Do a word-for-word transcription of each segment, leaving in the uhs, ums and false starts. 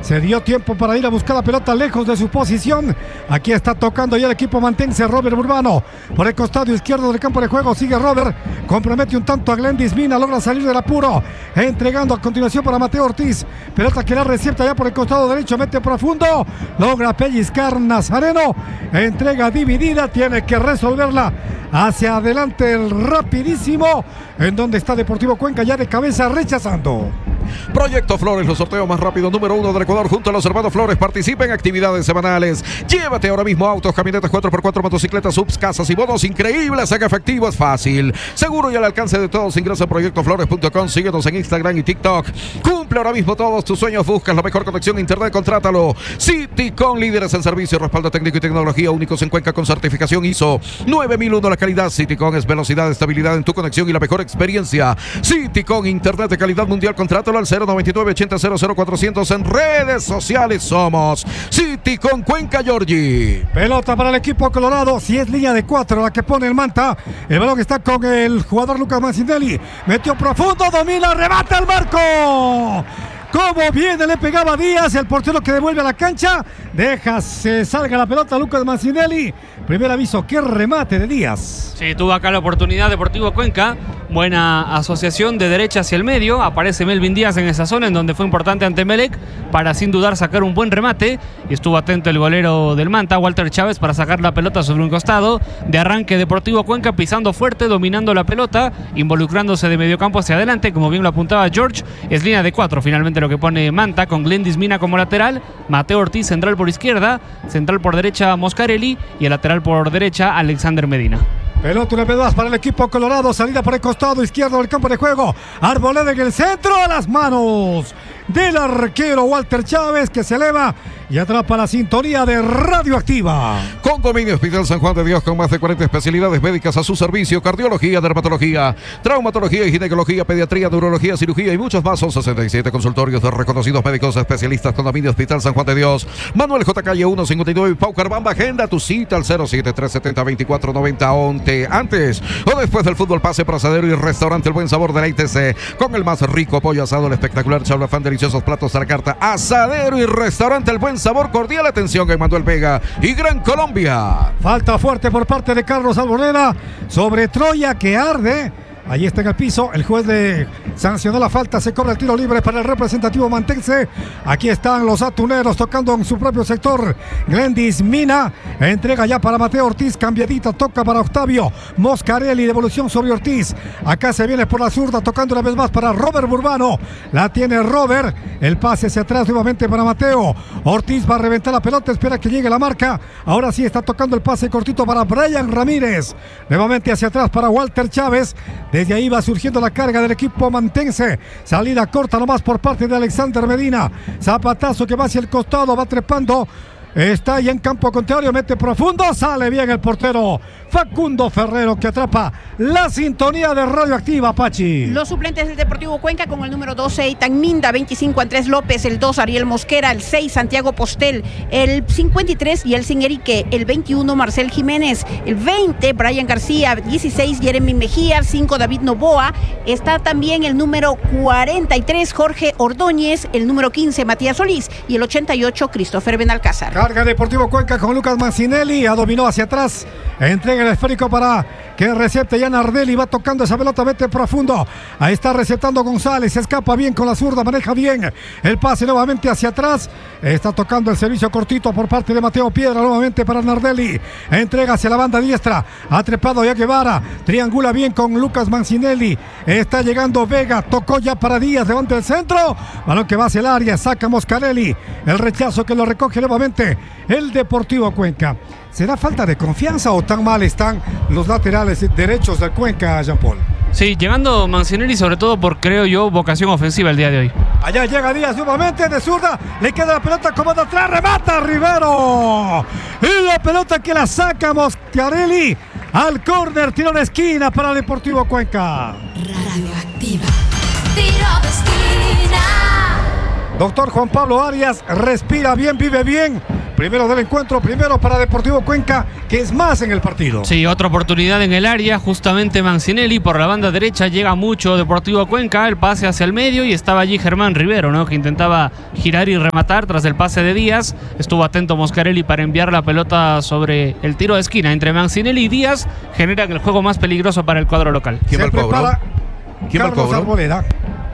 Se dio tiempo para ir a buscar la pelota lejos de su posición. Aquí está tocando ya el equipo mantense. Robert Urbano por el costado izquierdo del campo de juego. Sigue Robert. Compromete un tanto a Glendis Mina. Logra salir del apuro. Entregando a continuación para Mateo Ortiz. Pelota que la recepta ya por el costado derecho. Mete profundo. Logra pellizcar Nazareno. Entrega dividida. Tiene que resolverla hacia adelante el rapidísimo. En donde está Deportivo Cuenca ya de cabeza rechazando. Proyecto Flores, los sorteos más rápidos número uno del Ecuador junto a los hermanos Flores. Participa en actividades semanales. Llévate ahora mismo autos, camionetas cuatro por cuatro, motocicletas, subs, casas y bonos increíbles en efectivo. Es fácil, seguro y al alcance de todos. Ingresa a proyecto flores punto com. Síguenos en Instagram y TikTok. Cumple ahora mismo todos tus sueños. Buscas la mejor conexión a internet, contrátalo. Citycon, líderes en servicio, respaldo técnico y tecnología únicos en Cuenca con certificación I S O nueve mil uno. La calidad Citycon es velocidad, estabilidad en tu conexión y la mejor experiencia. Citycon, internet de calidad mundial. Contrátalo al cero noventa y nueve ochenta cero cero cuatrocientos. En redes sociales somos Citycon Cuenca, Giorgi. Pelota para el equipo colorado. Si es línea de cuatro la que pone el Manta. El balón está con el jugador Lucas Mancinelli. Metió profundo, domina, remata al marco. Como viene, le pegaba Díaz, el portero que devuelve a la cancha. Deja, se salga la pelota Lucas Mancinelli. Primer aviso, qué remate de Díaz. Sí, tuvo acá la oportunidad Deportivo Cuenca. Buena asociación de derecha hacia el medio. Aparece Melvin Díaz en esa zona en donde fue importante ante Melec para sin dudar sacar un buen remate. Y estuvo atento el golero del Manta, Walter Chávez, para sacar la pelota sobre un costado. De arranque Deportivo Cuenca pisando fuerte, dominando la pelota, involucrándose de mediocampo hacia adelante, como bien lo apuntaba George. Es línea de cuatro finalmente lo que pone Manta, con Glendis Mina como lateral, Mateo Ortiz central por izquierda, central por derecha Moscarelli y el lateral por derecha Alexander Medina. Pelota una vez más para el equipo colorado. Salida por el costado izquierdo del campo de juego. Arboleda en el centro, a las manos del arquero Walter Chávez, que se eleva y atrapa la sintonía de Radioactiva. Condominio Hospital San Juan de Dios, con más de cuarenta especialidades médicas a su servicio: cardiología, dermatología, traumatología y ginecología, pediatría, neurología, cirugía y muchos más. Son sesenta y siete consultorios de reconocidos médicos especialistas. Condominio Hospital San Juan de Dios, Manuel J. Calle ciento cincuenta y nueve, Paucarbamba. Agenda tu cita al cero siete tres siete cero veinticuatro noventa once. Antes o después del fútbol, pase por Asadero y Restaurante El Buen Sabor, deleítese con el más rico pollo asado, el espectacular chablafán, deliciosos platos a la carta. Asadero y Restaurante El Buen Sabor, cordial atención en Manuel Vega y Gran Colombia. Falta fuerte por parte de Carlos Arboleda sobre Troya, que arde. Ahí está en el piso, el juez le sancionó la falta, se cobra el tiro libre para el representativo mantense. Aquí están los atuneros tocando en su propio sector. Glendis Mina entrega ya para Mateo Ortiz, cambiadita, toca para Octavio Moscarelli, devolución sobre Ortiz. Acá se viene por la zurda, tocando una vez más para Robert Urbano. La tiene Robert, el pase hacia atrás nuevamente para Mateo Ortiz, va a reventar la pelota, espera que llegue la marca. Ahora sí está tocando el pase cortito para Brian Ramírez, nuevamente hacia atrás para Walter Chávez. Desde ahí va surgiendo la carga del equipo mantense. Salida corta nomás por parte de Alexander Medina. Zapatazo que va hacia el costado, va trepando. Está ahí en campo contrario, mete profundo, sale bien el portero Facundo Ferrero, que atrapa la sintonía de Radioactiva, Pachi. Los suplentes del Deportivo Cuenca con el número doce, Eitan Minda, veinticinco, Andrés López, el dos, Ariel Mosquera, el seis, Santiago Postel, el cincuenta y tres, Yeltsin Erique, el veintiuno, Marcel Jiménez, el veinte, Brian García, dieciséis, Jeremy Mejía, cinco, David Novoa, está también el número cuarenta y tres, Jorge Ordóñez, el número quince, Matías Solís, y el ochenta y ocho, Christopher Benalcázar. Carga Deportivo Cuenca con Lucas Mancinelli, ha dominado hacia atrás, entrega el esférico para que recepte ya Nardelli, va tocando esa pelota, vete profundo, ahí está receptando González, se escapa bien con la zurda, maneja bien el pase nuevamente hacia atrás, está tocando el servicio cortito por parte de Mateo Piedra, nuevamente para Nardelli, entrega hacia la banda diestra, ha trepado ya Guevara, triangula bien con Lucas Mancinelli, está llegando Vega, tocó ya para Díaz, levanta el centro, balón que va hacia el área, saca Moscarelli, el rechazo que lo recoge nuevamente el Deportivo Cuenca. ¿Será falta de confianza o tan mal están los laterales derechos del Cuenca, Jean Paul? Sí, llegando Mancinelli sobre todo por, creo yo, vocación ofensiva el día de hoy. Allá llega Díaz nuevamente de zurda, le queda la pelota como de atrás, remata Rivero. Y la pelota que la saca Moscarelli al córner, tiro de esquina para el Deportivo Cuenca. Radioactiva. Tiro de esquina. Doctor Juan Pablo Arias, respira bien, vive bien. Primero del encuentro, primero para Deportivo Cuenca, que es más en el partido. Sí, otra oportunidad en el área, justamente Mancinelli por la banda derecha, llega mucho Deportivo Cuenca, el pase hacia el medio y estaba allí Germán Rivero, ¿no? Que intentaba girar y rematar tras el pase de Díaz. Estuvo atento Moscarelli para enviar la pelota sobre el tiro de esquina entre Mancinelli y Díaz, generan el juego más peligroso para el cuadro local. ¿Quién va al cobro? ¿Quién va al Carlos cobro? Arboleda.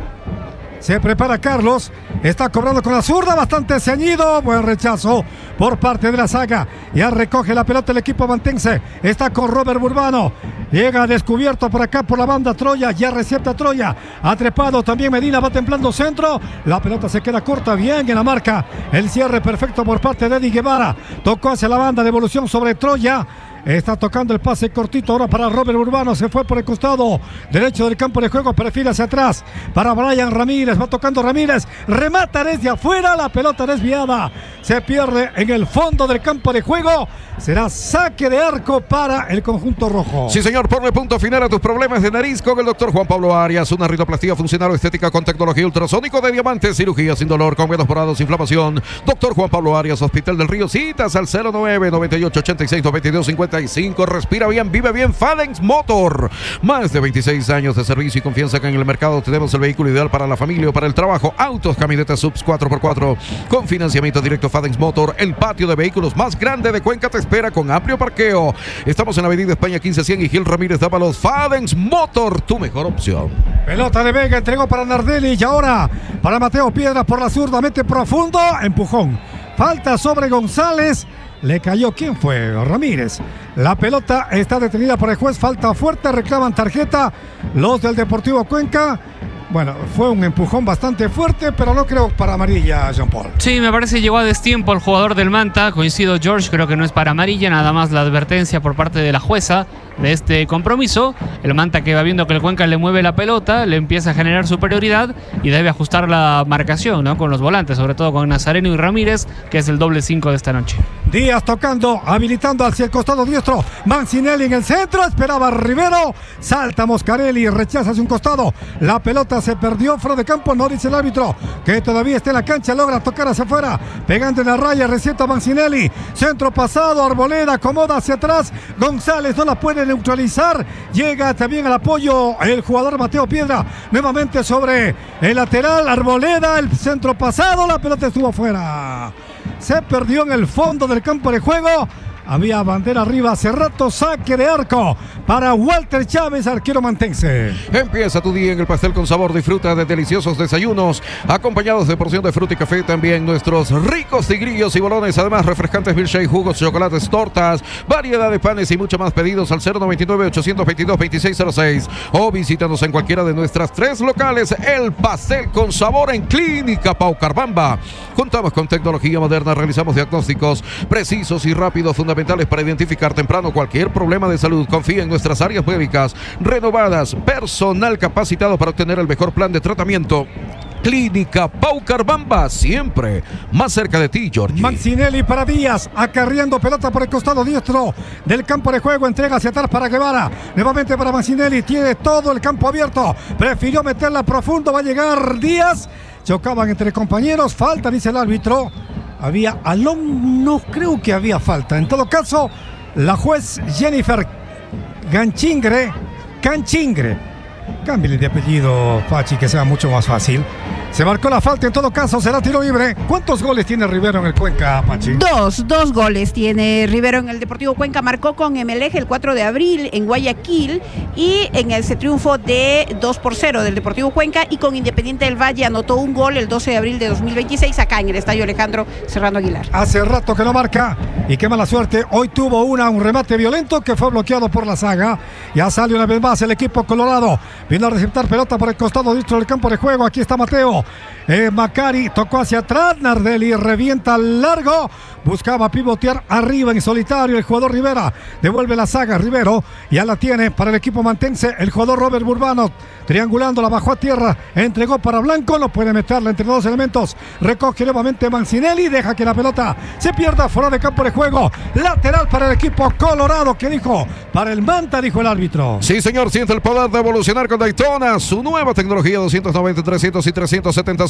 Se prepara Carlos, está cobrando con la zurda, bastante ceñido, buen rechazo por parte de la saga. Ya recoge la pelota el equipo mantense, está con Robert Burbano, llega descubierto por acá por la banda Troya, ya recepta Troya, ha trepado también Medina, va templando centro, la pelota se queda corta, bien en la marca, el cierre perfecto por parte de Eddie Guevara, tocó hacia la banda, devolución sobre Troya. Está tocando el pase cortito ahora para Robert Urbano. Se fue por el costado derecho del campo de juego. Perfila hacia atrás para Brian Ramírez. Va tocando Ramírez. Remata desde afuera. La pelota desviada. Se pierde en el fondo del campo de juego. Será saque de arco para el conjunto rojo. Sí, señor. Ponle punto final a tus problemas de nariz con el doctor Juan Pablo Arias. Una rinoplastia funcional o estética con tecnología ultrasónico de diamantes. Cirugía sin dolor, con menos morados, inflamación. Doctor Juan Pablo Arias, Hospital del Río. Citas al cero nueve, noventa y ocho, ochenta y seis, noventa y dos, cincuenta y cinco. Respira bien, vive bien. Fadenx Motor. Más de veintiséis años de servicio y confianza que en el mercado tenemos el vehículo ideal para la familia o para el trabajo. Autos, camionetas, subs cuatro por cuatro con financiamiento directo. Fadenx Motor. El patio de vehículos más grande de Cuenca te espera con amplio parqueo. Estamos en la avenida España quince cien y Gil Ramírez Dávalos. Fadenx Motor, tu mejor opción. Pelota de Vega, entregó para Nardelli y ahora para Mateo Piedra por la zurda, mete profundo, empujón. Falta sobre González. Le cayó, ¿quién fue? Ramírez. La pelota está detenida por el juez, falta fuerte, reclaman tarjeta los del Deportivo Cuenca. Bueno, fue un empujón bastante fuerte, pero no creo para amarilla, Jean Paul. Sí, me parece que llegó a destiempo el jugador del Manta. Coincido, George, creo que no es para amarilla, nada más la advertencia por parte de la jueza de este compromiso. El Manta, que va viendo que el Cuenca le mueve la pelota, le empieza a generar superioridad y debe ajustar la marcación, ¿no? Con los volantes, sobre todo con Nazareno y Ramírez, que es el doble cinco de esta noche. Díaz tocando, habilitando hacia el costado diestro. Mancinelli en el centro, esperaba Rivero. Salta Moscarelli, rechaza hacia un costado. La pelota se perdió fuera de campo, no dice el árbitro que todavía está en la cancha, logra tocar hacia afuera, pegando en la raya, recieta Mancinelli. Centro pasado, Arboleda acomoda hacia atrás. González no la puede neutralizar. Llega también al apoyo el jugador Mateo Piedra. Nuevamente sobre el lateral, Arboleda, el centro pasado, la pelota estuvo afuera. Se perdió en el fondo del campo de juego. Había bandera arriba hace rato, saque de arco para Walter Chávez, arquero mantense. Empieza tu día en el Pastel con Sabor. Disfruta de deliciosos desayunos acompañados de porción de fruta y café. También nuestros ricos tigrillos y bolones. Además, refrescantes milkshake, jugos, chocolates, tortas, variedad de panes y mucho más. Pedidos al cero noventa y nueve, ochocientos veintidós, veintiséis cero seis o visítanos en cualquiera de nuestras tres locales. El Pastel con Sabor en Clínica Paucarbamba. Contamos con tecnología moderna. Realizamos diagnósticos precisos y rápidos, fundamentales para identificar temprano cualquier problema de salud. Confía en nuestras áreas médicas renovadas, personal capacitado para obtener el mejor plan de tratamiento. Clínica Paucarbamba, siempre más cerca de ti, Georgie. Mancinelli para Díaz, acarreando pelota por el costado diestro del campo de juego, entrega hacia atrás para Guevara, nuevamente para Mancinelli, tiene todo el campo abierto, prefirió meterla profundo, va a llegar Díaz, chocaban entre compañeros, falta, dice el árbitro. Había Alón, no creo que había falta. En todo caso, la juez Jennifer Ganchingre, Canchingre, cámbiale de apellido, Pachi, que sea mucho más fácil. Se marcó la falta, en todo caso será tiro libre. ¿Cuántos goles tiene Rivero en el Cuenca, Pachi? Dos, dos goles tiene Rivero en el Deportivo Cuenca. Marcó con Emelec el cuatro de abril en Guayaquil y en ese triunfo de dos por cero del Deportivo Cuenca, y con Independiente del Valle anotó un gol el doce de abril de dos mil veintiséis acá en el Estadio Alejandro Serrano Aguilar. Hace rato que no marca y qué mala suerte. Hoy tuvo una, un remate violento que fue bloqueado por la saga. Ya sale una vez más el equipo colorado. Vino a receptar pelota por el costado dentro del campo de juego. Aquí está Mateo. Eh, Macari tocó hacia atrás, Nardelli revienta al largo, buscaba pivotear arriba en solitario el jugador Rivera, devuelve la saga, Rivero ya la tiene para el equipo mantense, el jugador Robert Burbano, triangulando, la bajó a tierra, entregó para Blanco, no puede meterla entre dos elementos, recoge nuevamente Mancinelli, deja que la pelota se pierda fuera de campo de juego, lateral para el equipo colorado, que dijo, para el Manta, dijo el árbitro. Sí, señor, siente el poder de evolucionar con Daytona, su nueva tecnología doscientos noventa, trescientos y trescientos setenta son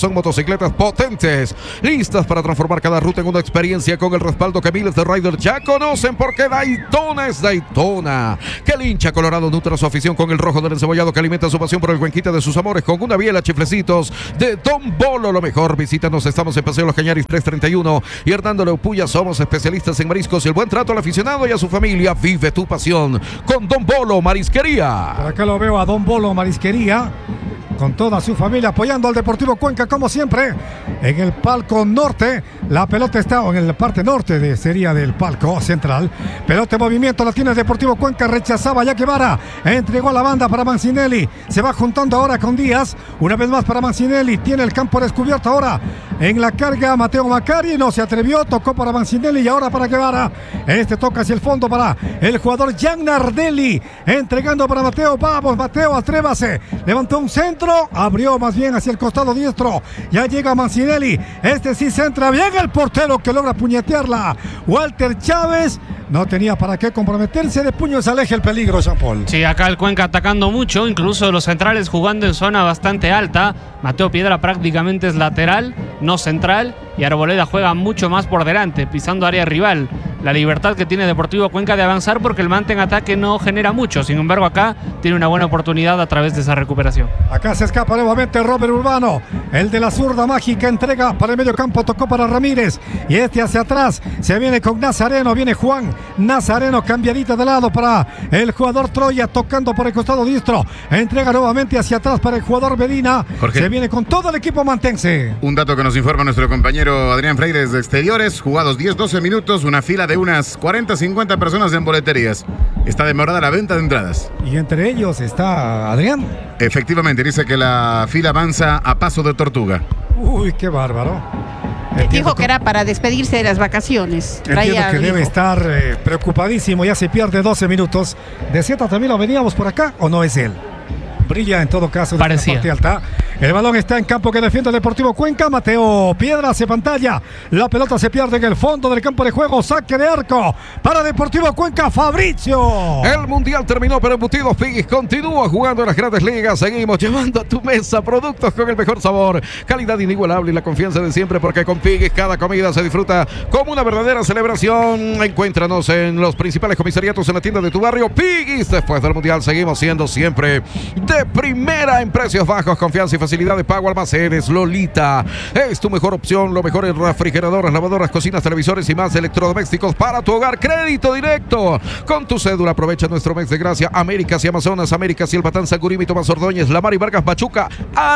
son motocicletas potentes, listas para transformar cada ruta en una experiencia con el respaldo que miles de riders ya conocen, porque Daytona es Daytona. Que el hincha colorado nutra su afición con el rojo del encebollado, que alimenta su pasión por el cuenquita de sus amores con una biela chiflecitos de Don Bolo. Lo mejor, visítanos, estamos en Paseo Los Cañaris tres treinta y uno y Hernando Leupuya. Somos especialistas en mariscos y el buen trato al aficionado y a su familia. Vive tu pasión con Don Bolo Marisquería. Por acá lo veo a Don Bolo Marisquería, con toda su familia apoyando al Deportivo Cuenca como siempre. En el palco norte, la pelota está en la parte norte de, sería del palco central. Pelota en movimiento, la tiene el Deportivo Cuenca, rechazaba ya Guevara, entregó a la banda para Mancinelli, se va juntando ahora con Díaz, una vez más para Mancinelli, tiene el campo descubierto ahora en la carga Mateo Macari, no se atrevió, tocó para Mancinelli y ahora para Guevara. Este toca hacia el fondo para el jugador Gian Nardelli, entregando para Mateo. Vamos Mateo, atrévase, levantó un centro, abrió más bien hacia el costado diestro, ya llega Mancinelli, este sí centra bien el portero que logra puñetearla. Walter Chávez no tenía para qué comprometerse, de puños aleja el peligro, Jean Paul. Sí, acá el Cuenca atacando mucho, incluso los centrales jugando en zona bastante alta. Mateo Piedra prácticamente es lateral, no central, y Arboleda juega mucho más por delante, pisando área rival. La libertad que tiene Deportivo Cuenca de avanzar, porque el Mante en ataque no genera mucho. Sin embargo, acá tiene una buena oportunidad a través de esa recuperación. Acá se escapa nuevamente Robert Urbano, el de la zurda mágica, entrega para el medio campo, tocó para Ramírez y este hacia atrás, se viene con Nazareno, viene Juan Nazareno, cambiadita de lado para el jugador Troya, tocando por el costado diestro, entrega nuevamente hacia atrás para el jugador Medina. Jorge, se viene con todo el equipo mantense. Un dato que nos informa nuestro compañero Adrián Freire desde exteriores: jugados diez doce minutos, una fila de unas cuarenta cincuenta personas en boleterías. Está demorada la venta de entradas. Y entre ellos está Adrián. Efectivamente, dice que la fila avanza a paso de tortuga. Uy, qué bárbaro. Entiendo Dijo que era para despedirse de las vacaciones. Entiendo Traía, que dijo. debe estar eh, preocupadísimo, ya se pierde doce minutos. ¿De Z también lo veníamos por acá o no es él? Brilla en todo caso desde la parte alta. El balón está en campo que defiende el Deportivo Cuenca. Mateo Piedra se pantalla. La pelota se pierde en el fondo del campo de juego. Saque de arco para Deportivo Cuenca. Fabricio. El mundial terminó, pero Embutidos Piggy's continúa jugando en las grandes ligas. Seguimos llevando a tu mesa productos con el mejor sabor, calidad inigualable y la confianza de siempre, porque con Piggy's cada comida se disfruta como una verdadera celebración. Encuéntranos en los principales comisariatos en la tienda de tu barrio. Piggy's, después del mundial seguimos siendo siempre de primera en precios bajos, confianza y facilidad de pago. Almacenes Lolita es tu mejor opción, lo mejor en refrigeradoras, lavadoras, cocinas, televisores y más electrodomésticos para tu hogar. Crédito directo con tu cédula. Aprovecha nuestro mes de gracia. Américas y Amazonas, Américas y el Patán, Sangurín, Tomás Ordóñez, La Mar y Vargas, Pachuca.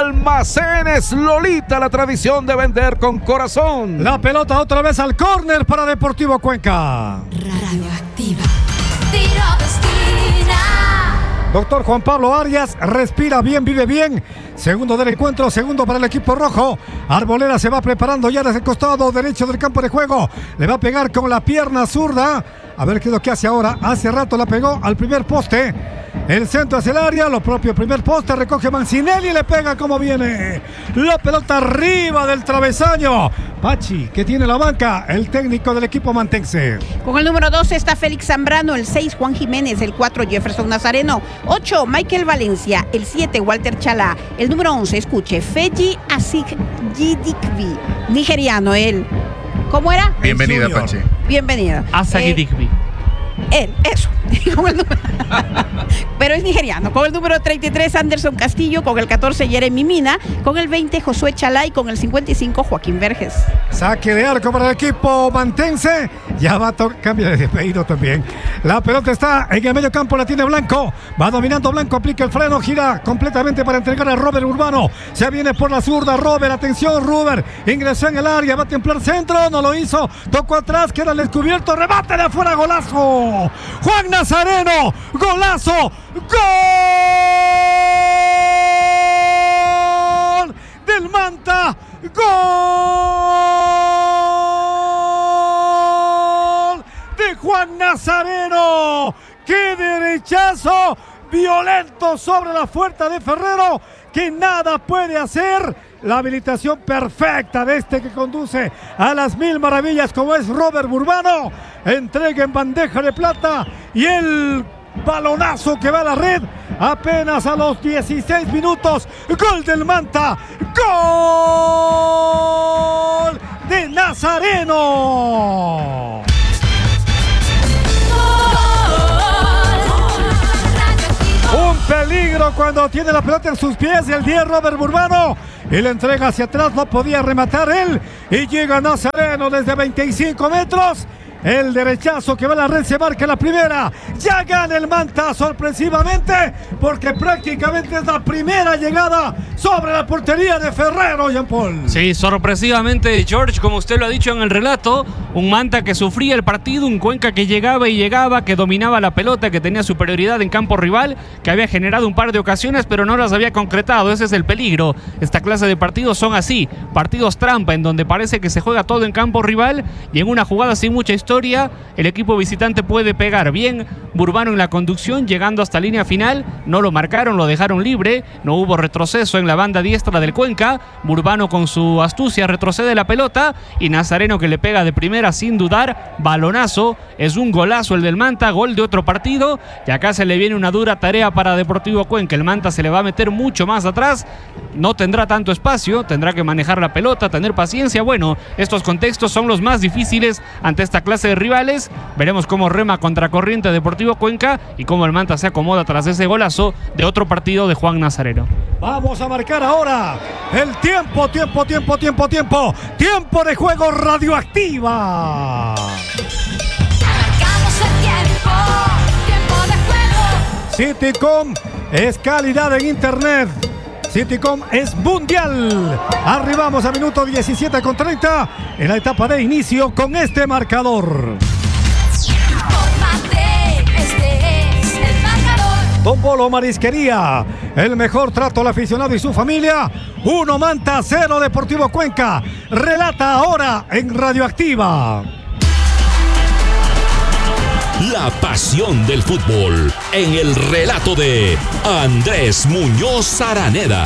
Almacenes Lolita, la tradición de vender con corazón. La pelota otra vez al córner para Deportivo Cuenca. Radioactiva. Tiro de esquina. Doctor Juan Pablo Arias respira bien, vive bien. Segundo del encuentro, segundo para el equipo rojo. Arboleda se va preparando ya desde el costado derecho del campo de juego. Le va a pegar con la pierna zurda. A ver qué es lo que hace ahora. Hace rato la pegó al primer poste. El centro hacia el área, lo propio primer poste, recoge Mancinelli y le pega como viene. La pelota arriba del travesaño. Pachi, que tiene la banca, el técnico del equipo mantense. Con el número doce está Félix Zambrano, el seis Juan Jiménez, el cuatro Jefferson Nazareno, ocho Michael Valencia, el siete Walter Chalá, el número once, escuche, Feji Asigidikvi, nigeriano él. ¿Cómo era? Bienvenida, Pachi. Bienvenida. Asigidikvi. Eh, Él, eso. Con el número... Pero es nigeriano. Con el número treinta y tres, Anderson Castillo. Con el catorce, Jeremy Mina. Con el veinte, Josué Chalá. Con el cincuenta y cinco, Joaquín Verges. Saque de arco para el equipo mantense. Ya va a tocar. Cambia de despedido también. La pelota está en el medio campo. La tiene Blanco. Va dominando Blanco. Aplica el freno. Gira completamente para entregar a Robert Urbano. Se viene por la zurda. Robert. Atención, Robert. Ingresó en el área. Va a templar centro. No lo hizo. Tocó atrás. Queda el descubierto. Remate de afuera. Golazo. Juan Nazareno, golazo, gol del Manta, gol de Juan Nazareno. ¡Qué derechazo violento sobre la fuerza de Ferrero, que nada puede hacer! La habilitación perfecta de este que conduce a las mil maravillas, como es Robert Urbano. Entrega en bandeja de plata y el balonazo que va a la red Apenas a los dieciséis minutos, gol del Manta, gol de Nazareno. Un peligro cuando tiene la pelota en sus pies el diez Robert Burbano y la entrega hacia atrás, no podía rematar él y llega Nazareno desde veinticinco metros. El derechazo que va a la red se marca la primera. Ya gana el Manta sorpresivamente porque prácticamente es la primera llegada sobre la portería de Ferrero, Jean Paul. Sí, sorpresivamente, George, como usted lo ha dicho en el relato, un Manta que sufría el partido, un Cuenca que llegaba y llegaba, que dominaba la pelota, que tenía superioridad en campo rival, que había generado un par de ocasiones pero no las había concretado. Ese es el peligro. Esta clase de partidos son así, partidos trampa en donde parece que se juega todo en campo rival y en una jugada sin mucha historia el equipo visitante puede pegar. Bien Burbano en la conducción, llegando hasta línea final, no lo marcaron, lo dejaron libre, no hubo retroceso en la banda diestra del Cuenca. Burbano con su astucia retrocede la pelota y Nazareno que le pega de primera sin dudar, balonazo, es un golazo el del Manta, gol de otro partido y acá se le viene una dura tarea para Deportivo Cuenca. El Manta se le va a meter mucho más atrás, no tendrá tanto espacio, tendrá que manejar la pelota, tener paciencia. Bueno, estos contextos son los más difíciles ante esta clase de rivales. Veremos cómo rema contracorriente Deportivo Cuenca y cómo el Manta se acomoda tras ese golazo de otro partido de Juan Nazareno. Vamos a marcar ahora el tiempo, tiempo, tiempo, tiempo, tiempo, tiempo de juego Radioactiva. Marcamos el tiempo, tiempo de juego. Citycom es calidad en internet. Citycom es mundial. Arribamos a minuto diecisiete con treinta en la etapa de inicio con este marcador. Infórmate, este es el marcador. Don Polo Marisquería, el mejor trato al aficionado y su familia. Uno Manta, cero Deportivo Cuenca. Relata ahora en Radioactiva. La pasión del fútbol en el relato de Andrés Muñoz Araneda.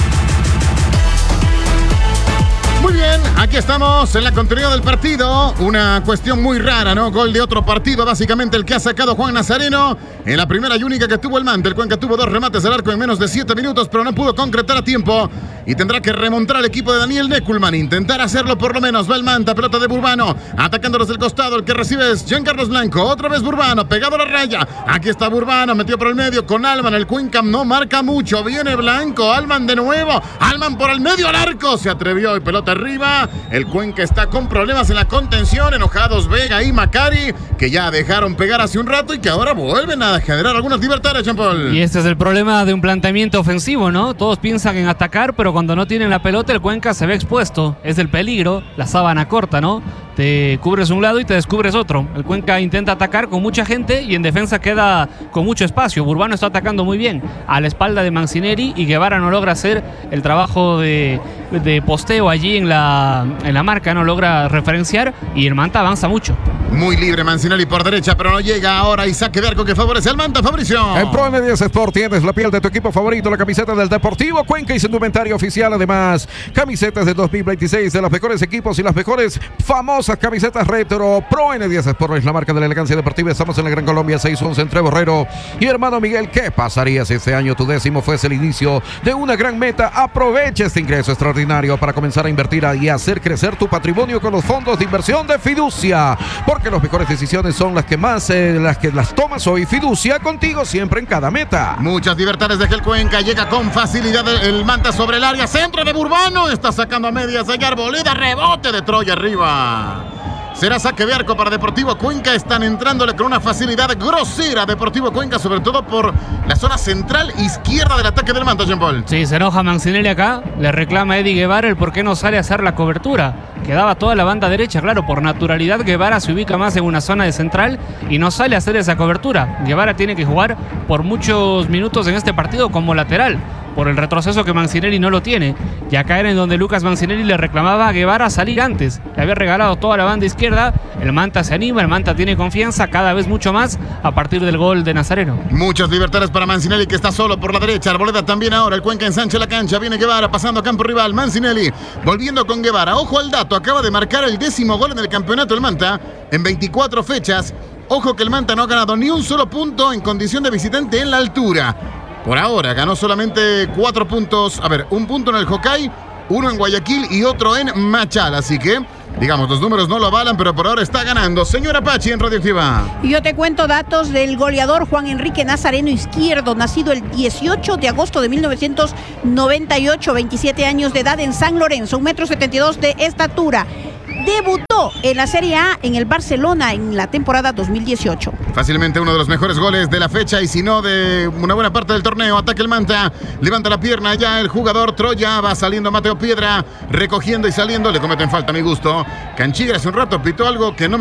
Muy bien, aquí estamos en la continuidad del partido. Una cuestión muy rara, ¿no? Gol de otro partido, básicamente el que ha sacado Juan Nazareno en la primera y única que tuvo el Manta. El Cuenca tuvo dos remates al arco en menos de siete minutos, pero no pudo concretar a tiempo y tendrá que remontar al equipo de Daniel Neculman. Intentar hacerlo por lo menos. Va el Manta, pelota de Burbano, atacando desde el costado. El que recibe es Jean Carlos Blanco. Otra vez Burbano, pegado a la raya. Aquí está Burbano, metió por el medio con Alman. El Cuenca no marca mucho. Viene Blanco, Alman de nuevo. Alman por el medio al arco. Se atrevió y pelota arriba. El Cuenca está con problemas en la contención. Enojados Vega y Macari, que ya dejaron pegar hace un rato y que ahora vuelven a generar algunas libertades, Jean Paul. Y este es el problema de un planteamiento ofensivo, ¿no? Todos piensan en atacar, pero cuando no tienen la pelota, el Cuenca se ve expuesto. Es el peligro, la sábana corta, ¿no? Te cubres un lado y te descubres otro. El Cuenca intenta atacar con mucha gente y en defensa queda con mucho espacio. Burbano está atacando muy bien a la espalda de Mancineri y Guevara no logra hacer el trabajo de, de posteo allí en la, en la marca, no logra referenciar y el Manta avanza mucho. Muy libre Mancinelli por derecha, pero no llega ahora y saque de arco que favorece al Manta, Fabricio. En Pro N diez Sport tienes la piel de tu equipo favorito, la camiseta del Deportivo Cuenca y su indumentario oficial. Además, camisetas de dos mil veintiséis de los mejores equipos y las mejores famosas camisetas retro. Pro N diez Sport es la marca de la elegancia deportiva. Estamos en la Gran Colombia seis once entre Borrero y hermano Miguel. ¿Qué pasaría si este año tu décimo fuese el inicio de una gran meta? Aprovecha este ingreso extraordinario para comenzar a invertir y hacer crecer tu patrimonio con los fondos de inversión de Fiducia. Porque las mejores decisiones son las que más, eh, las que las tomas hoy. Fiducia, contigo siempre en cada meta. Muchas libertades de el Cuenca, llega con facilidad el, el Manta sobre el área, centro de Burbano, está sacando a medias allá Arboleda, rebote de Troya arriba. Será saque de arco para Deportivo Cuenca. Están entrándole con una facilidad grosera a Deportivo Cuenca, sobre todo por la zona central izquierda del ataque del Manta, Jean Paul. Sí, se enoja Mancinelli acá. Le reclama a Eddie Guevara el por qué no sale a hacer la cobertura. Quedaba toda la banda derecha, claro, por naturalidad Guevara se ubica más en una zona de central y no sale a hacer esa cobertura. Guevara tiene que jugar por muchos minutos en este partido como lateral, por el retroceso que Mancinelli no lo tiene. Y acá era en donde Lucas Mancinelli le reclamaba a Guevara salir antes. Le había regalado toda la banda izquierda. El Manta se anima, el Manta tiene confianza cada vez mucho más a partir del gol de Nazareno. Muchas libertades para Mancinelli, que está solo por la derecha. Arboleda también ahora. El Cuenca ensancha la cancha. Viene Guevara pasando a campo rival. Mancinelli volviendo con Guevara. Ojo al dato. Acaba de marcar el décimo gol en el campeonato del Manta en veinticuatro fechas. Ojo que el Manta no ha ganado ni un solo punto en condición de visitante en la altura. Por ahora, ganó solamente cuatro puntos. A ver, un punto en el Hokkaido, uno en Guayaquil y otro en Machala. Así que, digamos, los números no lo avalan, pero por ahora está ganando. Señora Pachi en Radioactiva. Y yo te cuento datos del goleador Juan Enrique Nazareno Izquierdo, nacido el dieciocho de agosto de mil novecientos noventa y ocho, veintisiete años de edad en San Lorenzo, un metro setenta y dos de estatura. Debutó en la Serie A en el Barcelona en la temporada dos mil dieciocho. Fácilmente uno de los mejores goles de la fecha y si no de una buena parte del torneo. Ataca el Manta, levanta la pierna ya el jugador Troya, va saliendo Mateo Piedra, recogiendo y saliendo, le cometen falta a mi gusto. Canchilla hace un rato pitó algo que no